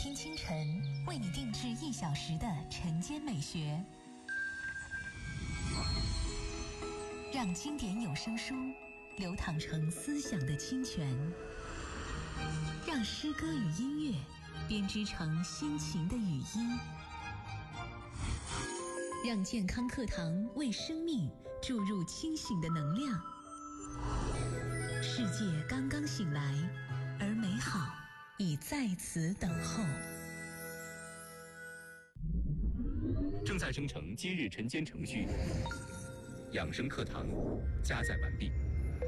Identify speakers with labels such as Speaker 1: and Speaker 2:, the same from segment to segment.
Speaker 1: 听清晨，为你定制1小时的晨间美学，让经典有声书流淌成思想的清泉，让诗歌与音乐编织成心情的语音，让健康课堂为生命注入清醒的能量。世界刚刚醒来，而美好已在此等候。
Speaker 2: 正在生成今日晨间程序，养生课堂加载完毕。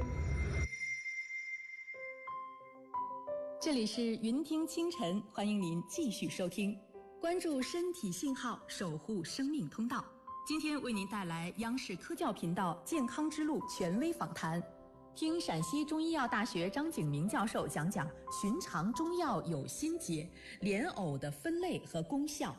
Speaker 3: 这里是云听清晨，欢迎您继续收听，关注身体信号，守护生命通道。今天为您带来央视科教频道健康之路权威访谈，听陕西中医药大学张景明教授讲讲寻常中药有心结，莲藕的分类和功效。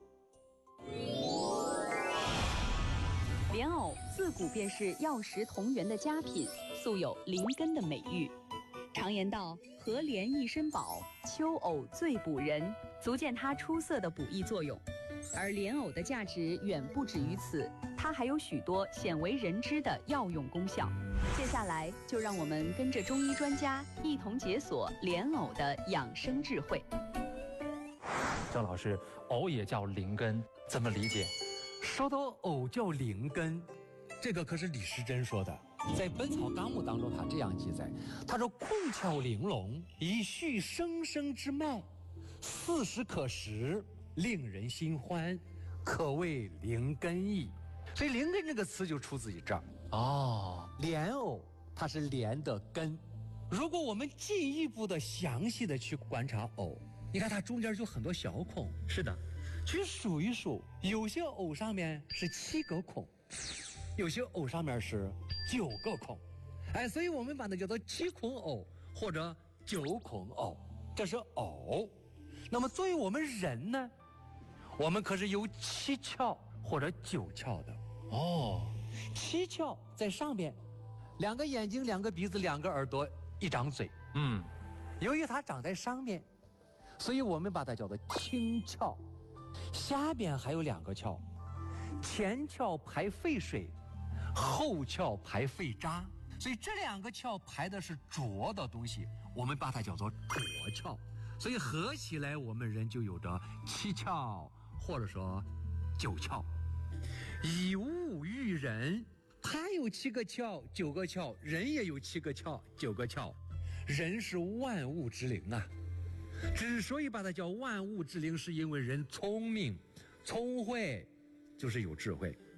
Speaker 4: 莲藕自古便是药食同源的佳品，素有灵根的美誉。常言道，和莲一身宝，秋藕最补人，足见它出色的补益作用。而莲藕的价值远不止于此，它还有许多鲜为人知的药用功效。接下来就让我们跟着中医专家一同解锁莲藕的养生智慧。
Speaker 5: 张老师，藕也叫灵根，怎么理解？
Speaker 6: 说到藕叫灵根，这个可是李时珍说的。在《本草纲目》当中，他这样记载，他说：“控窍玲珑，以续生生之脉，四时可食，令人心欢，可谓灵根矣。”所以灵根这个词就出自于这儿。莲藕它是莲的根。如果我们进一步的详细的去观察藕，你看它中间就很多小孔。
Speaker 5: 是的，
Speaker 6: 去数一数，有些藕上面是7个孔，有些藕上面是9个孔，所以我们把它叫做7孔藕或者9孔藕，这是藕。那么作为我们人呢，我们可是有7窍或者9窍的。7窍在上边，2个眼睛、2个鼻子、2个耳朵、1张嘴。由于它长在上面，所以我们把它叫做清窍。下边还有2个窍，前窍排废水，后窍排废渣，所以这2个窍排的是浊的东西，我们把它叫做浊窍。所以合起来我们人就有着7窍或者说9窍。以物喻人，它有7个窍9个窍，人也有7个窍9个窍，人是万物之灵啊。之所以把它叫万物之灵，是因为人聪明聪慧，就是有智慧。